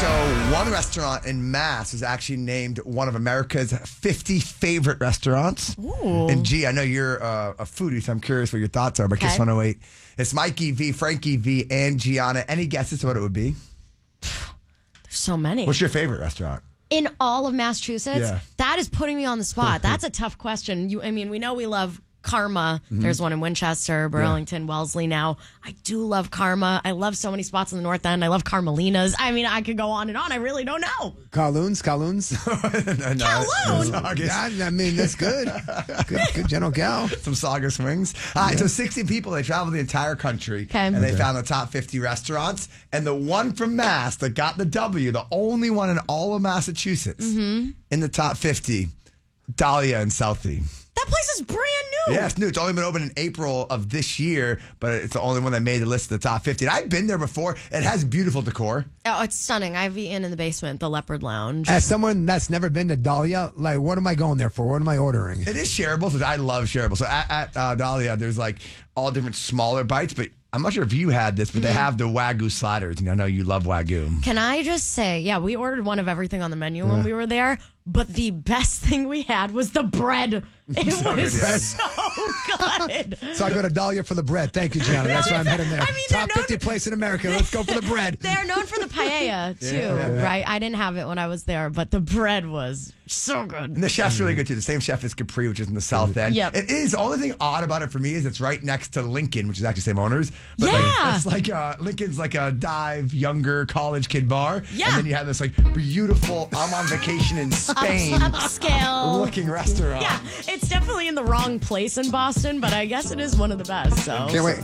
So one restaurant in Mass is actually named one of America's 50 favorite restaurants. Ooh. And G, I know you're a foodie, so I'm curious what your thoughts are. But Kiss 108, it's Mikey V, Frankie V, and Gianna. Any guesses to what it would be? There's so many. What's your favorite restaurant? In all of Massachusetts? Yeah. That is putting me on the spot. That's a tough question. We know we love Karma. There's one in Winchester, Burlington, Wellesley now. I do love Karma. I love so many spots in the North End. I love Carmelina's. I mean, I could go on and on. I really don't know. Kowloon's? Kowloon? Yeah, I mean, that's good. Good General Gal. Some Saugus wings. All right, so 60 people, they traveled the entire country, and they found the top 50 restaurants. And the one from Mass that got the W, the only one in all of Massachusetts in the top 50, Dahlia in Southie. That place is brand new. Yeah, it's new. It's only been open in April of this year, but it's the only one that made the list of the top 50. And I've been there before. It has beautiful decor. Oh, it's stunning. I've eaten in the basement, the Leopard Lounge. As someone that's never been to Dahlia, like, what am I going there for? What am I ordering? It is shareable, so I love shareable. So at Dahlia, there's like all different smaller bites, but I'm not sure if you had this, but they have the Wagyu sliders. And I know you love Wagyu. Can I just say, we ordered one of everything on the menu when we were there, but the best thing we had was the bread. It was so good. So I go to Dahlia for the bread. Thank you, Gianna. That's why I'm heading there. Top 50 place in America. Let's go for the bread. They're known for the paella, too, right? I didn't have it when I was there, but the bread was so good. And the chef's really good, too. The same chef as Capri, which is in the South End. Yep. It is. The only thing odd about it for me is it's right next to Lincoln, which is actually the same owners. But it's like Lincoln's like a dive, younger college kid bar. Yeah. And then you have this like beautiful, I'm on vacation in Spain upscale looking restaurant. Yeah, it's definitely in the wrong place in Boston, but I guess it is one of the best. So Can't wait.